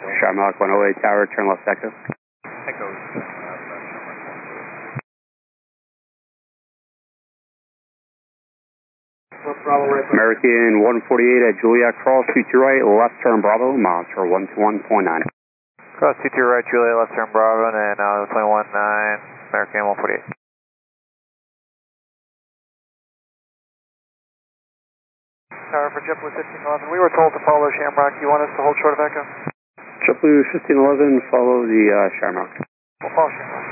Shamrock 108 Tower, turn left Echo. Echo. American 148 at Juliet Cross, 22 right, left turn Bravo, monitor 121.9. Cross 22 right, Juliet, left turn Bravo, and now 21.9, American 148. Tower for JetBlue 1511, we were told to follow Shamrock. You want us to hold short of Echo? JetBlue 1511, follow the Shamrock. We'll follow Shamrock.